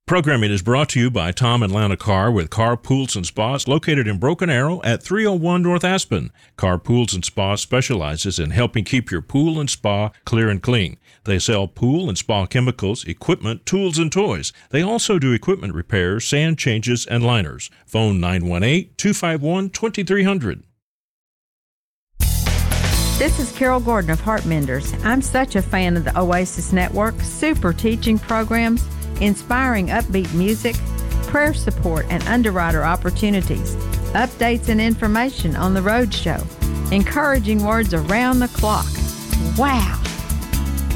Programming is brought to you by Tom and Lana Carr with Carr Pools and Spas located in Broken Arrow at 301 North Aspen. Carr Pools and Spa specializes in helping keep your pool and spa clear and clean. They sell pool and spa chemicals, equipment, tools, and toys. They also do equipment repairs, sand changes, and liners. Phone 918-251-2300. This is Carol Gordon of Heart Menders. I'm such a fan of the Oasis Network, super teaching programs, inspiring upbeat music, prayer support, and underwriter opportunities, updates and information on the road show, encouraging words around the clock. Wow!